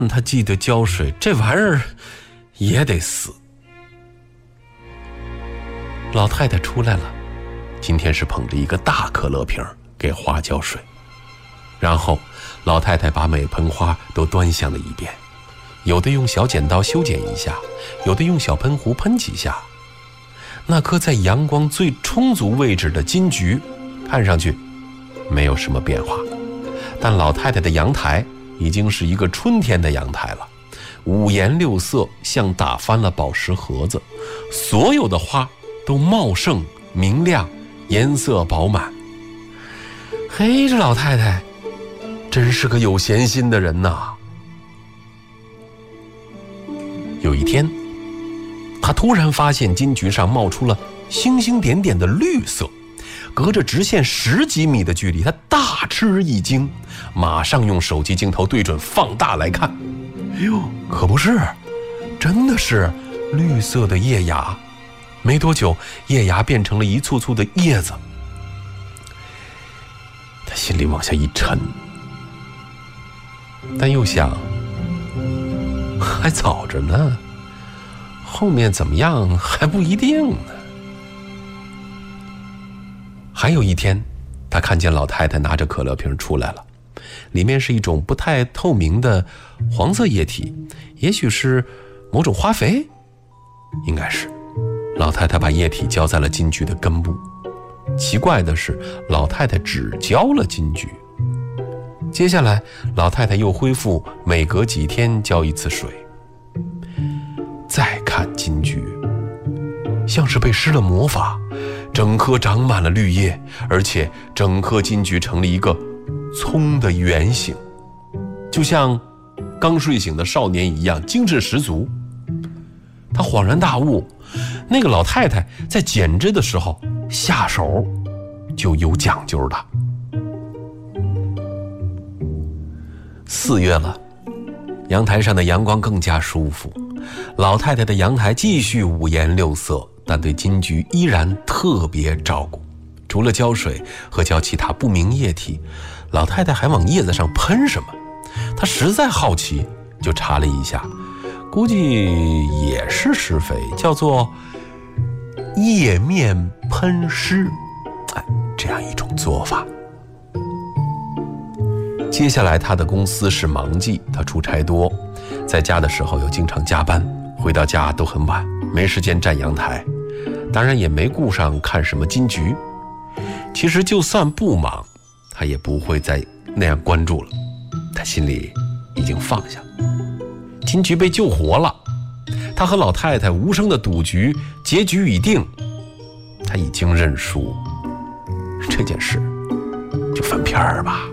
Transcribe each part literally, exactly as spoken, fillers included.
他记得浇水，这玩意儿也得死。老太太出来了，今天是捧着一个大可乐瓶给花浇水，然后老太太把每盆花都端详了一遍，有的用小剪刀修剪一下，有的用小喷壶喷几下。那颗在阳光最充足位置的金桔看上去没有什么变化，但老太太的阳台已经是一个春天的阳台了，五颜六色，像打翻了宝石盒子，所有的花都茂盛明亮，颜色饱满。嘿，这老太太真是个有闲心的人呐。有一天，她突然发现金桔上冒出了星星点点的绿色，隔着直线十几米的距离，她大吃一惊，马上用手机镜头对准放大来看。哎呦，可不是，真的是绿色的叶芽。没多久，叶芽变成了一簇簇的叶子。他心里往下一沉，但又想，还早着呢，后面怎么样还不一定呢。还有一天，他看见老太太拿着可乐瓶出来了，里面是一种不太透明的黄色液体，也许是某种花肥，应该是。老太太把液体浇在了金桔的根部，奇怪的是，老太太只浇了金桔。接下来，老太太又恢复每隔几天浇一次水。再看金桔，像是被施了魔法，整棵长满了绿叶，而且整棵金桔成了一个葱的圆形，就像刚睡醒的少年一样精致十足。他恍然大悟，那个老太太在剪枝的时候下手就有讲究的。四月了，阳台上的阳光更加舒服，老太太的阳台继续五颜六色，但对金桔依然特别照顾。除了浇水和浇其他不明液体，老太太还往叶子上喷什么。她实在好奇，就查了一下，估计也是施肥，叫做叶面喷施，哎，这样一种做法。接下来他的公司是忙季，他出差多，在家的时候又经常加班，回到家都很晚，没时间站阳台，当然也没顾上看什么金桔。其实就算不忙，他也不会再那样关注了，他心里已经放下。金桔被救活了，他和老太太无声的赌局结局已定，他已经认输，这件事就翻篇儿吧。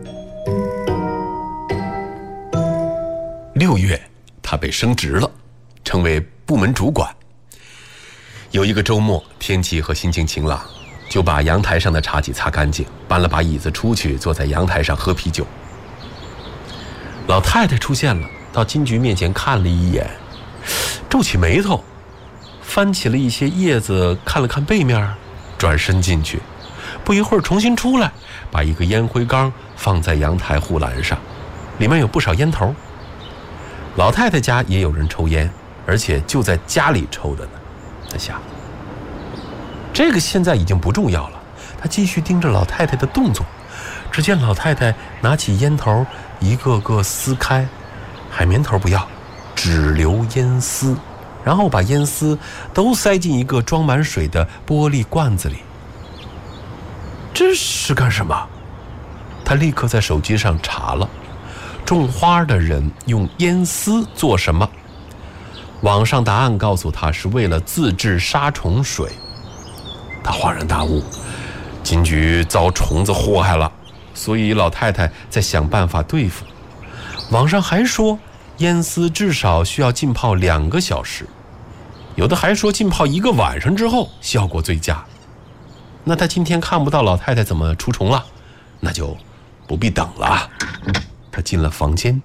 六月，他被升职了，成为部门主管。有一个周末，天气和心情晴朗，就把阳台上的茶几擦干净，搬了把椅子出去，坐在阳台上喝啤酒。老太太出现了，到金桔面前看了一眼，皱起眉头，翻起了一些叶子，看了看背面，转身进去。不一会儿重新出来，把一个烟灰缸放在阳台护栏上，里面有不少烟头。老太太家也有人抽烟，而且就在家里抽的呢。他想，这个现在已经不重要了。他继续盯着老太太的动作，只见老太太拿起烟头，一个个撕开，海绵头不要，只留烟丝，然后把烟丝都塞进一个装满水的玻璃罐子里。这是干什么？他立刻在手机上查了，种花的人用烟丝做什么？网上答案告诉他是为了自制杀虫水。他恍然大悟，金桔遭虫子祸害了，所以老太太在想办法对付。网上还说烟丝至少需要浸泡两个小时，有的还说浸泡一个晚上之后效果最佳。那他今天看不到老太太怎么除虫了，那就不必等了。他进了房间。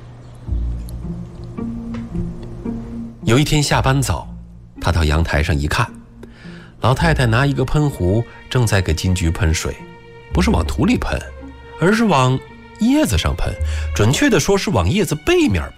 有一天下班早，他到阳台上一看，老太太拿一个喷壶正在给金桔喷水，不是往土里喷，而是往叶子上喷，准确的说是往叶子背面